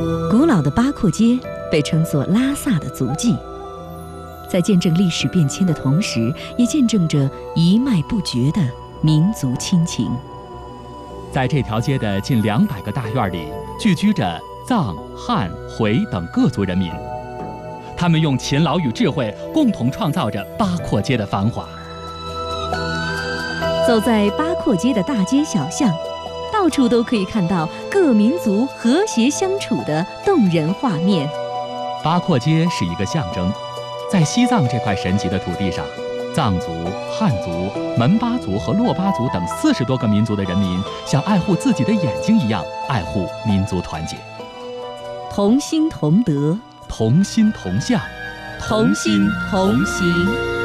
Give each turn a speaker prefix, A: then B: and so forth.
A: 古老的八廓街被称作拉萨的足迹，在见证历史变迁的同时，也见证着一脉不绝的民族亲情。
B: 在这条街的近200个大院里，聚居着藏、汉、回等各族人民，他们用勤劳与智慧共同创造着八廓街的繁华。
A: 走在八廓街的大街小巷，到处都可以看到各民族和谐相处的动人画面。
B: 八廓街是一个象征，在西藏这块神奇的土地上，藏族、汉族、门巴族和珞巴族等40多个民族的人民，像爱护自己的眼睛一样爱护民族团结，
A: 同心同德，
B: 同心同向，
A: 同心同行。